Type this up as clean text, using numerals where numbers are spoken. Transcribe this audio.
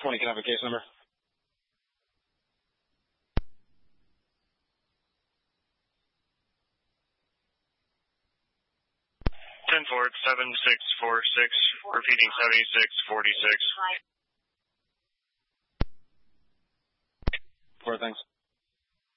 20, can I have a case number? 10 Ford 7646, repeating 7646. Ford, thanks.